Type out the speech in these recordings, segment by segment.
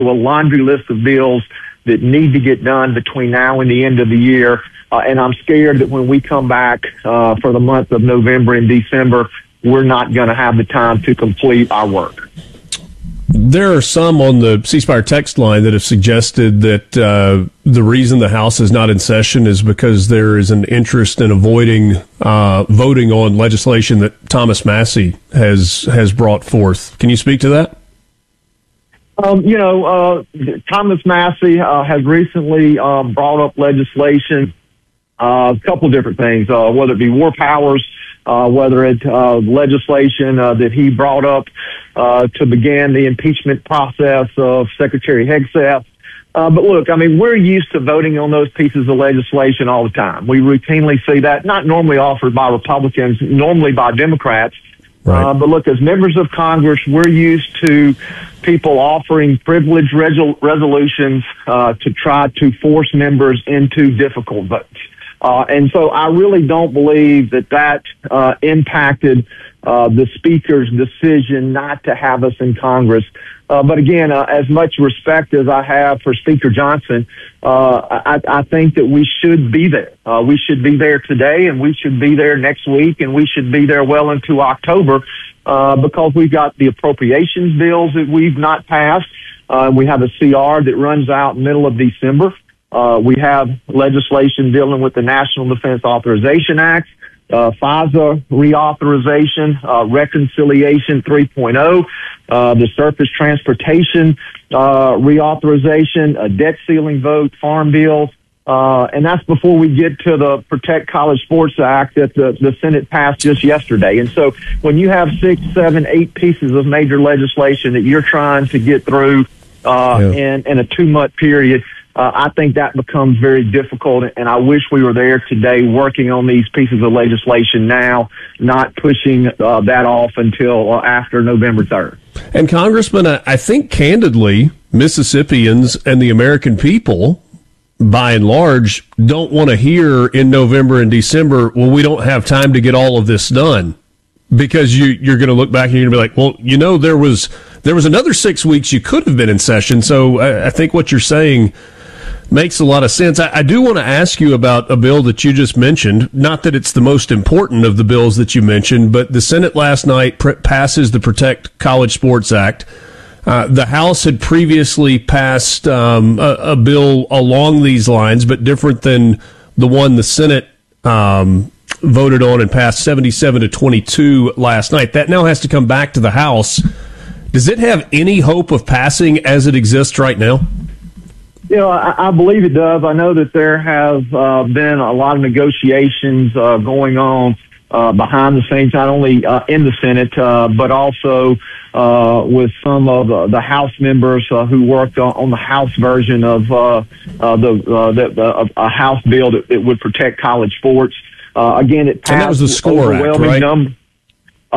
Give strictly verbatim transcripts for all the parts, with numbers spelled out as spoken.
a laundry list of bills that need to get done between now and the end of the year. Uh, and I'm scared that when we come back uh, for the month of November and December, we're not going to have the time to complete our work. There are some on the C Spire text line that have suggested that uh, the reason the House is not in session is because there is an interest in avoiding uh, voting on legislation that Thomas Massie has has brought forth. Can you speak to that? Um, you know, uh, Thomas Massie uh, has recently uh, brought up legislation, uh, a couple of different things, uh, whether it be war powers, uh, whether it's uh, legislation uh, that he brought up uh, to begin the impeachment process of Secretary Hegseth. Uh, but look, I mean, we're used to voting on those pieces of legislation all the time. We routinely see that, not normally offered by Republicans, normally by Democrats. Right. Uh, but look, as members of Congress, we're used to people offering privileged resol- resolutions uh, to try to force members into difficult votes. Uh, and so I really don't believe that that uh, impacted uh, the Speaker's decision not to have us in Congress. Uh, but again, uh, as much respect as I have for Speaker Johnson, uh, I, I think that we should be there. Uh, we should be there today, and we should be there next week, and we should be there well into October uh, because we've got the appropriations bills that we've not passed. Uh, we have a C R that runs out middle of December. Uh, we have legislation dealing with the National Defense Authorization Act, uh, FISA reauthorization, uh, Reconciliation three point oh, uh, the Surface Transportation uh, reauthorization, a debt ceiling vote, farm bill, uh, and that's before we get to the Protect College Sports Act that the, the Senate passed just yesterday. And so when you have six, seven, eight pieces of major legislation that you're trying to get through uh, yeah. in, in a two-month period, Uh, I think that becomes very difficult, and I wish we were there today working on these pieces of legislation now, not pushing uh, that off until uh, after November third. And, Congressman, I think candidly, Mississippians and the American people, by and large, don't want to hear in November and December, well, we don't have time to get all of this done. Because you, you're going to look back and you're going to be like, well, you know, there was there was another six weeks you could have been in session. So I, I think what you're saying makes a lot of sense. I, I do want to ask you about a bill that you just mentioned. Not that it's the most important of the bills that you mentioned, but the Senate last night pr- passes the Protect College Sports Act. Uh, the House had previously passed um, a, a bill along these lines, but different than the one the Senate um, voted on and passed seventy-seven to twenty-two last night. That now has to come back to the House. Does it have any hope of passing as it exists right now? You know, I, I believe it does. I know that there have uh, been a lot of negotiations uh, going on uh, behind the scenes, not only uh, in the Senate, uh, but also uh, with some of uh, the House members uh, who worked on, on the House version of uh, uh, the, uh, the, the a House bill that, that would protect college sports. Uh, again, it passed. And that was the SCORE Act, right? Number. Uh,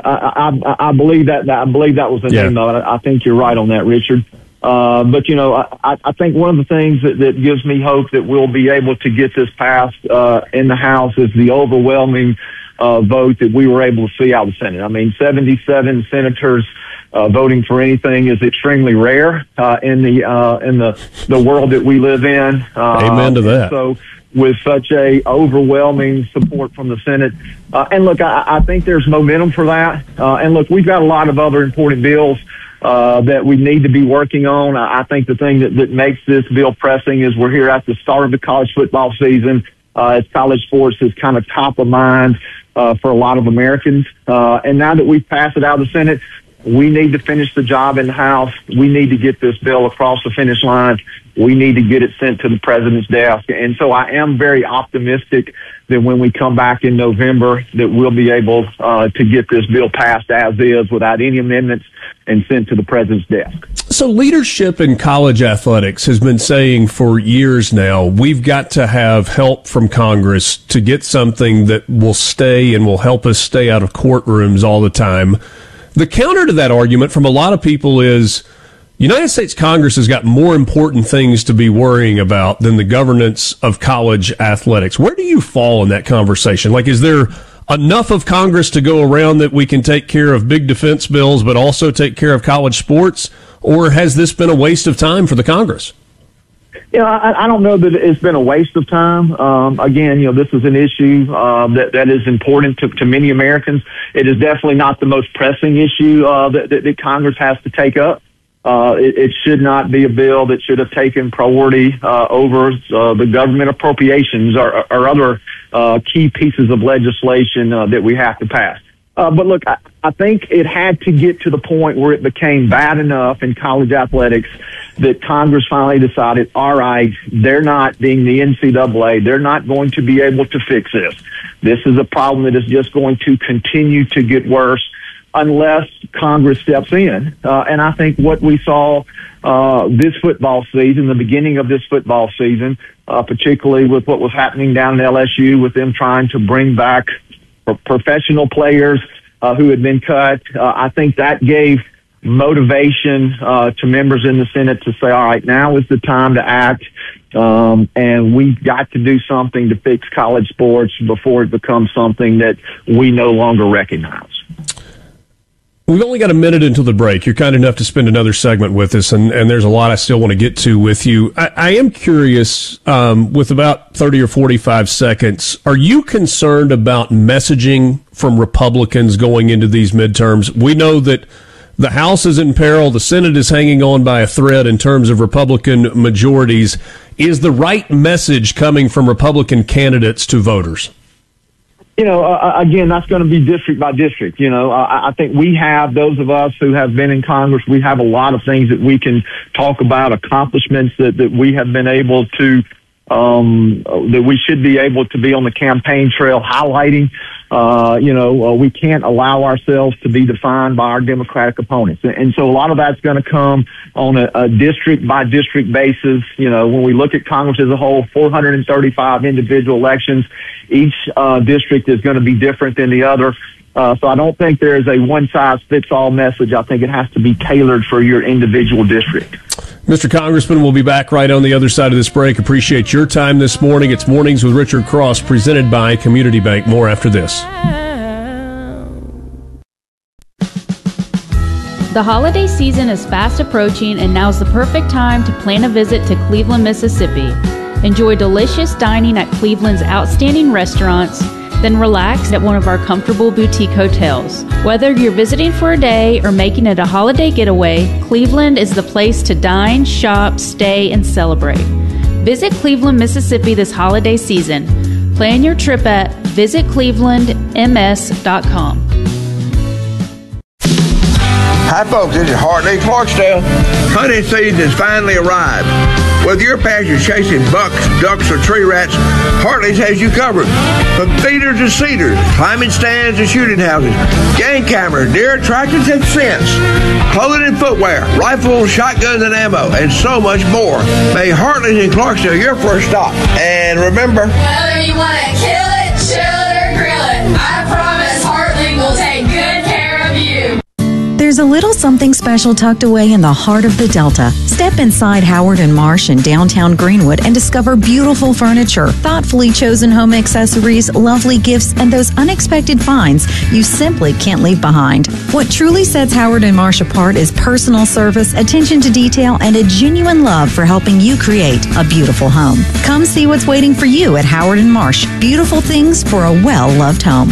I, I, I believe that, that I believe that was the yeah. name of it. I think you're right on that, Richard. Uh, but, you know, I, I think one of the things that, that gives me hope that we'll be able to get this passed uh, in the House is the overwhelming uh, vote that we were able to see out of the Senate. I mean, seventy-seven senators uh, voting for anything is extremely rare uh, in the uh, in the, the world that we live in. Uh, Amen to that. So with such a overwhelming support from the Senate. Uh, and, look, I, I think there's momentum for that. Uh, and, look, we've got a lot of other important bills Uh, that we need to be working on. I think the thing that, that makes this bill pressing is we're here at the start of the college football season. Uh, as college sports is kind of top of mind uh, for a lot of Americans. Uh, and now that we've passed it out of the Senate, we need to finish the job in the House. We need to get this bill across the finish line. We need to get it sent to the president's desk. And so I am very optimistic that when we come back in November that we'll be able uh, to get this bill passed as is without any amendments and sent to the president's desk. So leadership in college athletics has been saying for years now, we've got to have help from Congress to get something that will stay and will help us stay out of courtrooms all the time. The counter to that argument from a lot of people is United States Congress has got more important things to be worrying about than the governance of college athletics. Where do you fall in that conversation? Like, is there enough of Congress to go around that we can take care of big defense bills, but also take care of college sports? Or has this been a waste of time for the Congress? You know, I, I don't know that it's been a waste of time. Um, again, you know, this is an issue uh, that, that is important to, to many Americans. It is definitely not the most pressing issue uh, that, that, that Congress has to take up. Uh, it, it should not be a bill that should have taken priority uh, over uh, the government appropriations or, or other uh, key pieces of legislation uh, that we have to pass. Uh, but look, I, I think it had to get to the point where it became bad enough in college athletics that Congress finally decided, all right, they're not, being the N C double A, they're not going to be able to fix this. This is a problem that is just going to continue to get worse unless Congress steps in. Uh, and I think what we saw uh, this football season, the beginning of this football season, uh, particularly with what was happening down at L S U, with them trying to bring back professional players uh, who had been cut, uh, I think that gave motivation uh, to members in the Senate to say, all right, now is the time to act, um, and we've got to do something to fix college sports before it becomes something that we no longer recognize. We've only got a minute until the break. You're kind enough to spend another segment with us, and, and there's a lot I still want to get to with you. I, I am curious, um, with about thirty or forty-five seconds, are you concerned about messaging from Republicans going into these midterms? We know that the House is in peril. The Senate is hanging on by a thread in terms of Republican majorities. Is the right message coming from Republican candidates to voters? You know, uh, again, that's going to be district by district. You know, uh, I think we have, those of us who have been in Congress, we have a lot of things that we can talk about, accomplishments that, that we have been able to, um, that we should be able to be on the campaign trail highlighting. Uh, you know, uh, we can't allow ourselves to be defined by our Democratic opponents. And so a lot of that's going to come on a, a district by district basis. You know, when we look at Congress as a whole, four hundred thirty-five individual elections, each uh, district is going to be different than the other. Uh, so I don't think there is a one-size-fits-all message. I think it has to be tailored for your individual district. Mister Congressman, we'll be back right on the other side of this break. Appreciate your time this morning. It's Mornings with Richard Cross, presented by Community Bank. More after this. The holiday season is fast approaching, and now's the perfect time to plan a visit to Cleveland, Mississippi. Enjoy delicious dining at Cleveland's outstanding restaurants, then relax at one of our comfortable boutique hotels. Whether you're visiting for a day or making it a holiday getaway, Cleveland is the place to dine, shop, stay, and celebrate. Visit Cleveland, Mississippi this holiday season. Plan your trip at visit cleveland m s dot com. Hi folks, this is Hartley Clarksdale. Hunting season has finally arrived. Whether your passion chasing bucks, ducks, or tree rats, Hartley's has you covered. From feeders to cedars, climbing stands and shooting houses, game cameras, deer attractions and scents, clothing and footwear, rifles, shotguns and ammo, and so much more. May Hartley's in Clarksdale your first stop. And remember, whether you want to kill it, chill it, or grill it, I promise Hartley will take good care of you. There's a little something special tucked away in the heart of the Delta. Step inside Howard and Marsh in downtown Greenwood and discover beautiful furniture, thoughtfully chosen home accessories, lovely gifts, and those unexpected finds you simply can't leave behind. What truly sets Howard and Marsh apart is personal service, attention to detail, and a genuine love for helping you create a beautiful home. Come see what's waiting for you at Howard and Marsh. Beautiful things for a well-loved home.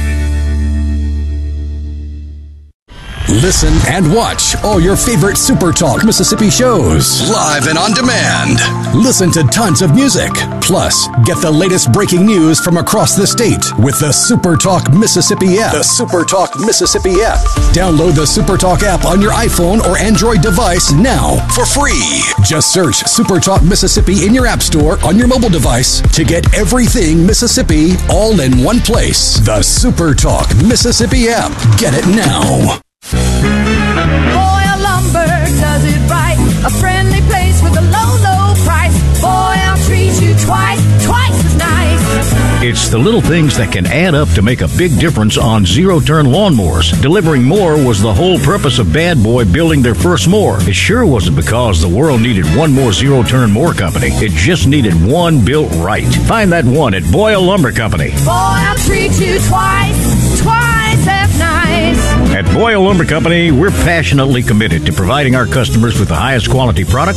Listen and watch all your favorite Super Talk Mississippi shows live and on demand. Listen to tons of music. Plus, get the latest breaking news from across the state with the Super Talk Mississippi app. The Super Talk Mississippi app. Download the Super Talk app on your iPhone or Android device now for free. Just search Super Talk Mississippi in your app store on your mobile device to get everything Mississippi all in one place. The Super Talk Mississippi app. Get it now. Boyle Lumber does it right. A friendly place with a low, low price. Boy, I'll treat you twice, twice as nice. It's It's the little things that can add up to make a big difference on zero-turn lawnmowers. Delivering more was the whole purpose of Bad Boy building their first mower. It sure wasn't because the world needed one more zero-turn mower company. It just needed one built right. Find that one at Boyle Lumber Company. Boy, I'll treat you twice, twice as nice. At Boyle Lumber Company, we're passionately committed to providing our customers with the highest quality product